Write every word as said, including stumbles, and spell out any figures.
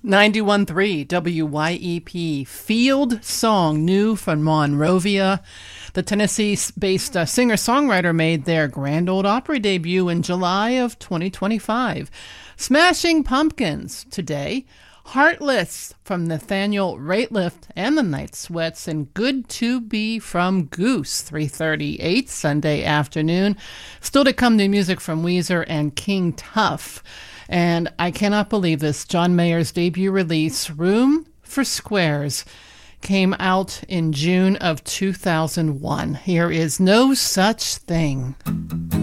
ninety-one point three W Y E P, Field Song, new from Monrovia. The Tennessee-based uh, singer-songwriter made their Grand Ole Opry debut in July of twenty twenty-five. Smashing Pumpkins today. Heartless from Nathaniel Rateliff and the Night Sweats, and Good to Be from Goose, three thirty-eight Sunday afternoon. Still to come, new music from Weezer and King Tuff. And I cannot believe this, John Mayer's debut release, Room for Squares, came out in June of two thousand one. Here is No Such Thing.